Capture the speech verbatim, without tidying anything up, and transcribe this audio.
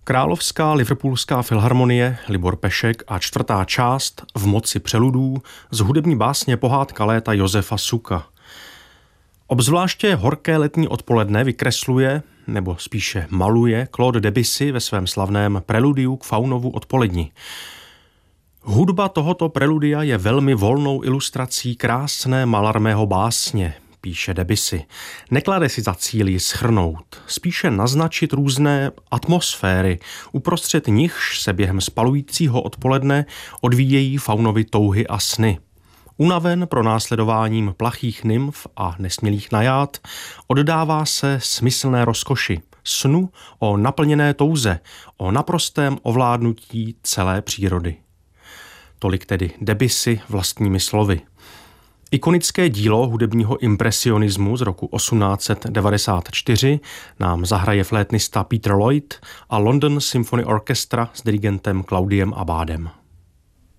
Královská liverpoolská filharmonie, Libor Pešek a čtvrtá část V moci přeludů z hudební básně Pohádka léta Josefa Suka. Obzvláště horké letní odpoledne vykresluje, nebo spíše maluje Claude Debussy ve svém slavném preludiu k Faunovu odpoledni. Hudba tohoto preludia je velmi volnou ilustrací krásné Mallarmého básně, píše Debussy. Neklade si za cíl ji shrnout, spíše naznačit různé atmosféry, uprostřed nichž se během spalujícího odpoledne odvíjejí Faunovy touhy a sny. Unaven pronásledováním plachých nymf a nesmělých najád, oddává se smyslné rozkoši, snu o naplněné touze, o naprostém ovládnutí celé přírody. Tolik tedy Debussy vlastními slovy. Ikonické dílo hudebního impresionismu z roku osmnáct set devadesát čtyři nám zahraje flétnista Peter Lloyd a London Symphony Orchestra s dirigentem Claudiem Abadem.